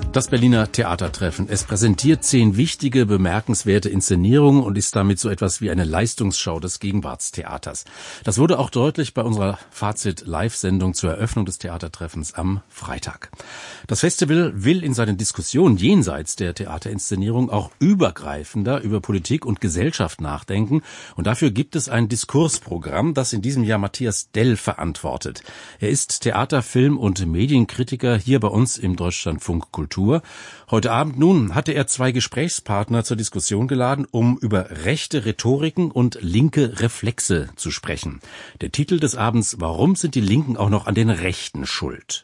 Das Berliner Theatertreffen. Es präsentiert 10 wichtige, bemerkenswerte Inszenierungen und ist damit so etwas wie eine Leistungsschau des Gegenwartstheaters. Das wurde auch deutlich bei unserer Fazit-Live-Sendung zur Eröffnung des Theatertreffens am Freitag. Das Festival will in seinen Diskussionen jenseits der Theaterinszenierung auch übergreifender über Politik und Gesellschaft nachdenken. Und dafür gibt es ein Diskursprogramm, das in diesem Jahr Matthias Dell verantwortet. Er ist Theater-, Film- und Medienkritiker hier bei uns im Deutschlandfunk Kultur. Heute Abend nun hatte er 2 Gesprächspartner zur Diskussion geladen, um über rechte Rhetoriken und linke Reflexe zu sprechen. Der Titel des Abends: Warum sind die Linken auch noch an den Rechten schuld?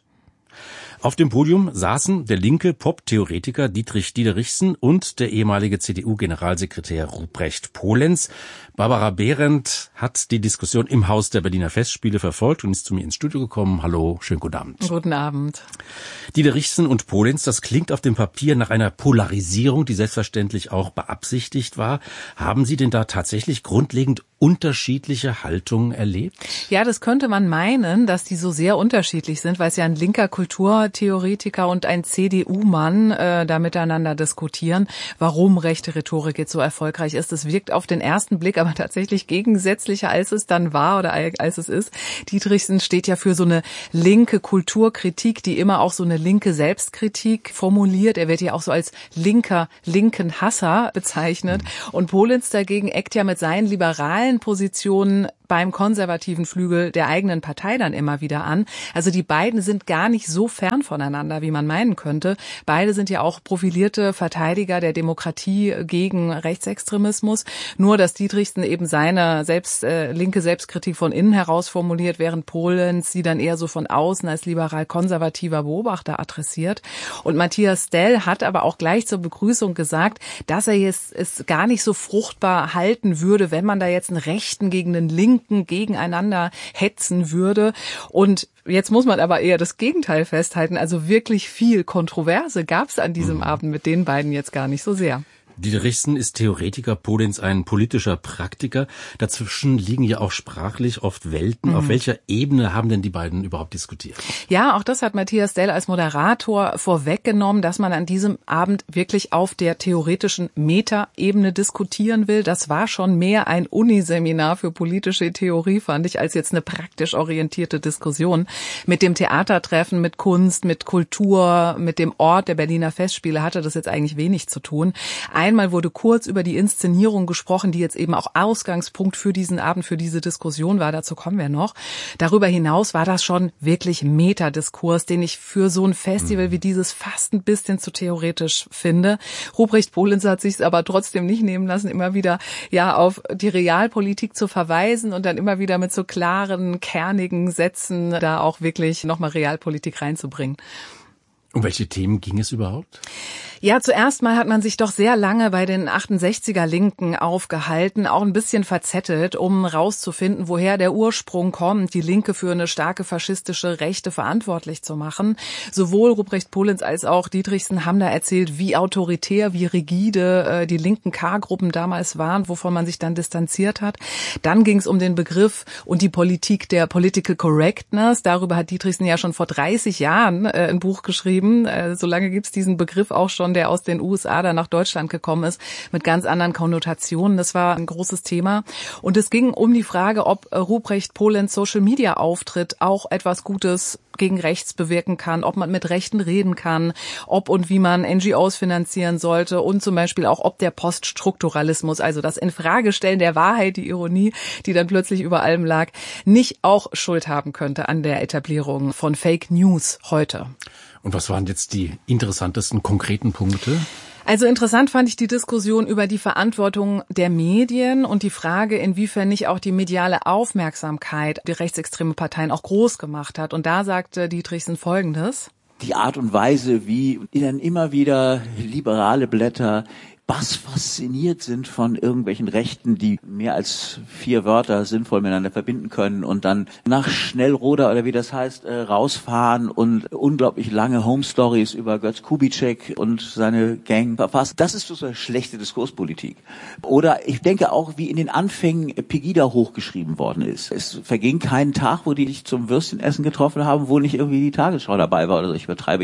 Auf dem Podium saßen der linke Pop-Theoretiker Dietrich Diederichsen und der ehemalige CDU-Generalsekretär Ruprecht Polenz. Barbara Behrendt hat die Diskussion im Haus der Berliner Festspiele verfolgt und ist zu mir ins Studio gekommen. Hallo, schönen guten Abend. Guten Abend. Diederichsen und Polenz, das klingt auf dem Papier nach einer Polarisierung, die selbstverständlich auch beabsichtigt war. Haben Sie denn da tatsächlich grundlegend unterschiedliche Haltungen erlebt? Ja, das könnte man meinen, dass die so sehr unterschiedlich sind, weil es ja ein linker Kulturtheoretiker und ein CDU-Mann da miteinander diskutieren, warum rechte Rhetorik jetzt so erfolgreich ist. Das wirkt auf den ersten Blick aber tatsächlich gegensätzlicher, als es dann war oder als es ist. Dietrichsen steht ja für so eine linke Kulturkritik, die immer auch so eine linke Selbstkritik formuliert. Er wird ja auch so als linken Hasser bezeichnet. Und Polenz dagegen eckt ja mit seinen liberalen Positionen beim konservativen Flügel der eigenen Partei dann immer wieder an. Also die beiden sind gar nicht so fern voneinander, wie man meinen könnte. Beide sind ja auch profilierte Verteidiger der Demokratie gegen Rechtsextremismus. Nur, dass Dietrichsen eben seine linke Selbstkritik von innen heraus formuliert, während Polenz sie dann eher so von außen als liberal-konservativer Beobachter adressiert. Und Matthias Dell hat aber auch gleich zur Begrüßung gesagt, dass er es gar nicht so fruchtbar halten würde, wenn man da jetzt einen Rechten gegen einen Linken gegeneinander hetzen würde. Und jetzt muss man aber eher das Gegenteil festhalten. Also wirklich viel Kontroverse gab es an diesem Abend mit den beiden jetzt gar nicht so sehr. Diederichsen ist Theoretiker, Polenz ein politischer Praktiker. Dazwischen liegen ja auch sprachlich oft Welten. Auf welcher Ebene haben denn die beiden überhaupt diskutiert? Ja, auch das hat Matthias Dell als Moderator vorweggenommen, dass man an diesem Abend wirklich auf der theoretischen Meta-Ebene diskutieren will. Das war schon mehr ein Uniseminar für politische Theorie, fand ich, als jetzt eine praktisch orientierte Diskussion. Mit dem Theatertreffen, mit Kunst, mit Kultur, mit dem Ort der Berliner Festspiele hatte das jetzt eigentlich wenig zu tun. Einmal wurde kurz über die Inszenierung gesprochen, die jetzt eben auch Ausgangspunkt für diesen Abend, für diese Diskussion war. Dazu kommen wir noch. Darüber hinaus war das schon wirklich Metadiskurs, den ich für so ein Festival wie dieses fast ein bisschen zu theoretisch finde. Ruprecht Polenz hat sich es aber trotzdem nicht nehmen lassen, immer wieder auf die Realpolitik zu verweisen und dann immer wieder mit so klaren, kernigen Sätzen da auch wirklich nochmal Realpolitik reinzubringen. Um welche Themen ging es überhaupt? Ja, zuerst mal hat man sich doch sehr lange bei den 68er Linken aufgehalten, auch ein bisschen verzettelt, um rauszufinden, woher der Ursprung kommt, die Linke für eine starke faschistische Rechte verantwortlich zu machen. Sowohl Ruprecht Polenz als auch Dietrichsen haben da erzählt, wie autoritär, wie rigide die linken K-Gruppen damals waren, wovon man sich dann distanziert hat. Dann ging es um den Begriff und die Politik der Political Correctness. Darüber hat Dietrichsen ja schon vor 30 Jahren ein Buch geschrieben. So lange gibt es diesen Begriff auch schon, der aus den USA dann nach Deutschland gekommen ist, mit ganz anderen Konnotationen. Das war ein großes Thema. Und es ging um die Frage, ob Ruprecht Polenz Social-Media-Auftritt auch etwas Gutes gegen rechts bewirken kann, ob man mit Rechten reden kann, ob und wie man NGOs finanzieren sollte und zum Beispiel auch, ob der Poststrukturalismus, also das Infragestellen der Wahrheit, die Ironie, die dann plötzlich über allem lag, nicht auch Schuld haben könnte an der Etablierung von Fake News heute. Und was waren jetzt die interessantesten konkreten Punkte? Also interessant fand ich die Diskussion über die Verantwortung der Medien und die Frage, inwiefern nicht auch die mediale Aufmerksamkeit die rechtsextreme Parteien auch groß gemacht hat. Und da sagte Dietrichsen Folgendes: Die Art und Weise, wie dann immer wieder liberale Blätter fasziniert sind von irgendwelchen Rechten, die mehr als 4 Wörter sinnvoll miteinander verbinden können und dann nach Schnellroder oder wie das heißt, rausfahren und unglaublich lange Home Stories über Götz Kubitschek und seine Gang verfassen. Das ist so eine schlechte Diskurspolitik. Oder ich denke auch, wie in den Anfängen Pegida hochgeschrieben worden ist. Es verging keinen Tag, wo die sich zum Würstchenessen getroffen haben, wo nicht irgendwie die Tagesschau dabei war oder so. Ich übertreibe jetzt.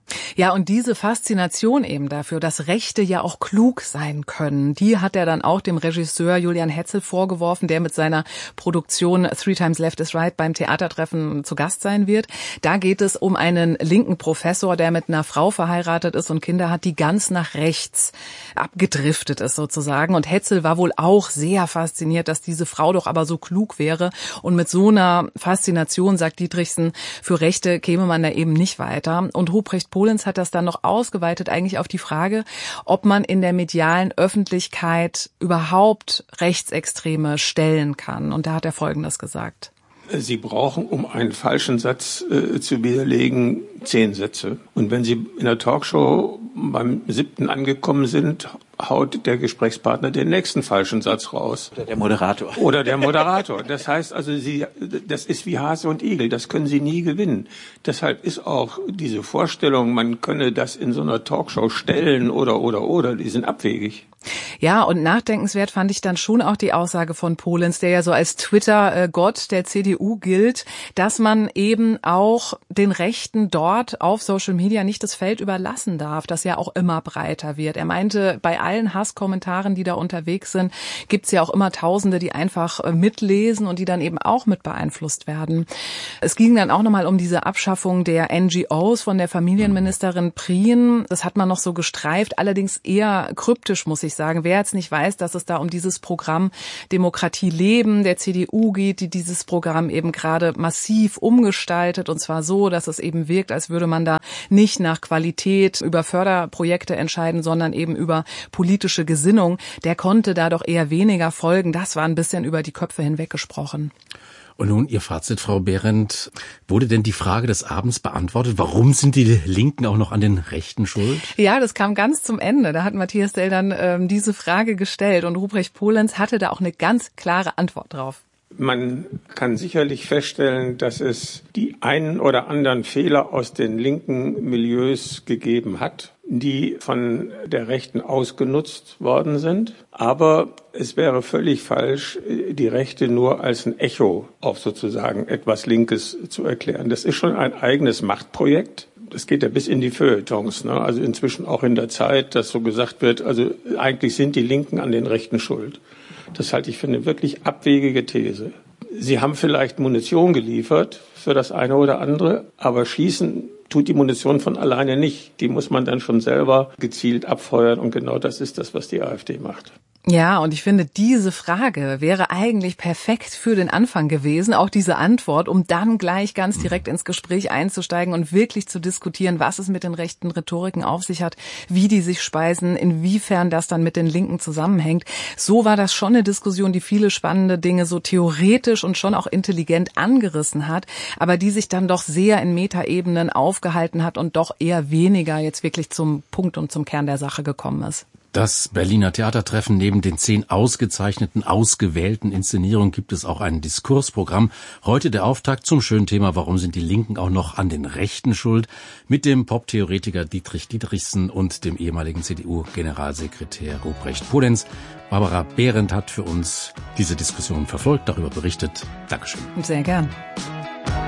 Ja, und diese Faszination eben dafür, dass Rechte ja auch klug sein können, die hat er dann auch dem Regisseur Julian Hetzel vorgeworfen, der mit seiner Produktion Three Times Left is Right beim Theatertreffen zu Gast sein wird. Da geht es um einen linken Professor, der mit einer Frau verheiratet ist und Kinder hat, die ganz nach rechts abgedriftet ist sozusagen. Und Hetzel war wohl auch sehr fasziniert, dass diese Frau doch aber so klug wäre. Und mit so einer Faszination, sagt Dietrichsen, für Rechte käme man da eben nicht weiter. Und Ruprecht Polenz hat das dann noch ausgeweitet eigentlich auf die Frage, ob man in der medialen Öffentlichkeit überhaupt Rechtsextreme stellen kann. Und da hat er Folgendes gesagt. Sie brauchen, um einen falschen Satz zu widerlegen, 10 Sätze. Und wenn Sie in der Talkshow beim 7. angekommen sind, haut der Gesprächspartner den nächsten falschen Satz raus. Oder der Moderator. Das heißt also, das ist wie Hase und Igel. Das können Sie nie gewinnen. Deshalb ist auch diese Vorstellung, man könne das in so einer Talkshow stellen oder, die sind abwegig. Ja, und nachdenkenswert fand ich dann schon auch die Aussage von Polenz, der ja so als Twitter-Gott der CDU gilt, dass man eben auch den Rechten dort auf Social Media nicht das Feld überlassen darf, das ja auch immer breiter wird. Er meinte, bei allen Hasskommentaren, die da unterwegs sind, gibt's ja auch immer Tausende, die einfach mitlesen und die dann eben auch mit beeinflusst werden. Es ging dann auch nochmal um diese Abschaffung der NGOs von der Familienministerin Prien. Das hat man noch so gestreift, allerdings eher kryptisch, muss ich sagen. Wer jetzt nicht weiß, dass es da um dieses Programm Demokratie leben der CDU geht, die dieses Programm eben gerade massiv umgestaltet und zwar so, dass es eben wirkt, als würde man da nicht nach Qualität über Förderprojekte entscheiden, sondern eben über politische Gesinnung, der konnte da doch eher weniger folgen. Das war ein bisschen über die Köpfe hinweg gesprochen. Und nun Ihr Fazit, Frau Behrendt. Wurde denn die Frage des Abends beantwortet? Warum sind die Linken auch noch an den Rechten schuld? Ja, das kam ganz zum Ende. Da hat Matthias Dell dann diese Frage gestellt und Ruprecht Polenz hatte da auch eine ganz klare Antwort drauf. Man kann sicherlich feststellen, dass es die einen oder anderen Fehler aus den linken Milieus gegeben hat, die von der Rechten ausgenutzt worden sind. Aber es wäre völlig falsch, die Rechte nur als ein Echo auf sozusagen etwas Linkes zu erklären. Das ist schon ein eigenes Machtprojekt. Das geht ja bis in die Feuilletons, ne? Also inzwischen auch in der Zeit, dass so gesagt wird, also eigentlich sind die Linken an den Rechten schuld. Das halte ich für eine wirklich abwegige These. Sie haben vielleicht Munition geliefert für das eine oder andere, aber schießen tut die Munition von alleine nicht. Die muss man dann schon selber gezielt abfeuern und genau das ist das, was die AfD macht. Ja, und ich finde, diese Frage wäre eigentlich perfekt für den Anfang gewesen, auch diese Antwort, um dann gleich ganz direkt ins Gespräch einzusteigen und wirklich zu diskutieren, was es mit den rechten Rhetoriken auf sich hat, wie die sich speisen, inwiefern das dann mit den Linken zusammenhängt. So war das schon eine Diskussion, die viele spannende Dinge so theoretisch und schon auch intelligent angerissen hat, aber die sich dann doch sehr in Metaebenen aufgehalten hat und doch eher weniger jetzt wirklich zum Punkt und zum Kern der Sache gekommen ist. Das Berliner Theatertreffen, neben den 10 ausgezeichneten, ausgewählten Inszenierungen gibt es auch ein Diskursprogramm. Heute der Auftakt zum schönen Thema, warum sind die Linken auch noch an den Rechten schuld? Mit dem Pop-Theoretiker Dietrich Dietrichsen und dem ehemaligen CDU-Generalsekretär Ruprecht Polenz. Barbara Behrendt hat für uns diese Diskussion verfolgt, darüber berichtet. Dankeschön. Sehr gern.